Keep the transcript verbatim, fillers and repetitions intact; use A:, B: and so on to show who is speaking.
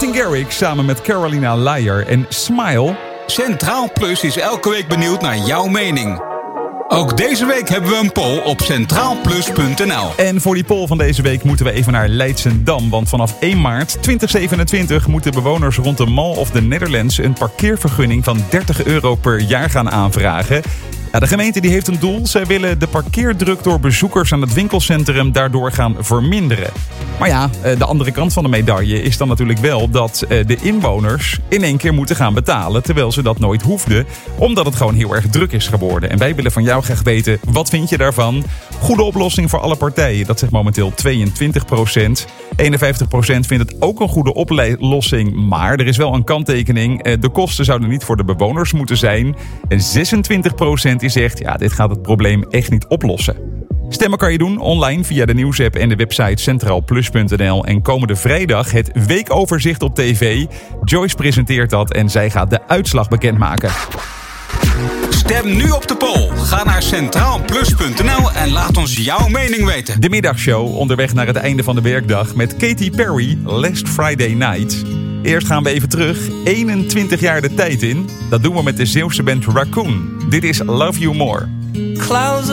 A: Martin Garrix samen met Carolina Liar en Smile.
B: Centraal Plus is elke week benieuwd naar jouw mening. Ook deze week hebben we een poll op centraal plus punt n l.
A: En voor die poll van deze week moeten we even naar Leidsendam. Want vanaf één maart tweeduizend zevenentwintig moeten bewoners rond de Mall of the Netherlands een parkeervergunning van dertig euro per jaar gaan aanvragen. Ja, de gemeente die heeft een doel. Zij willen de parkeerdruk door bezoekers aan het winkelcentrum daardoor gaan verminderen. Maar ja, de andere kant van de medaille is dan natuurlijk wel dat de inwoners in één keer moeten gaan betalen, terwijl ze dat nooit hoefden, omdat het gewoon heel erg druk is geworden. En wij willen van jou graag weten, wat vind je daarvan? Goede oplossing voor alle partijen, dat zegt momenteel tweeëntwintig procent. eenenvijftig procent vindt het ook een goede oplossing, maar er is wel een kanttekening. De kosten zouden niet voor de bewoners moeten zijn. En zesentwintig procent die zegt, ja, dit gaat het probleem echt niet oplossen. Stemmen kan je doen online via de nieuwsapp en de website centraal plus punt n l. En komende vrijdag het weekoverzicht op tv. Joyce presenteert dat en zij gaat de uitslag bekendmaken.
B: Stem nu op de poll. Ga naar centraal plus punt n l en laat ons jouw mening weten.
A: De middagshow onderweg naar het einde van de werkdag met Katy Perry, Last Friday Night. Eerst gaan we even terug, eenentwintig jaar de tijd in. Dat doen we met de Zeeuwse band Raccoon. Dit is Love You More.
C: Clouds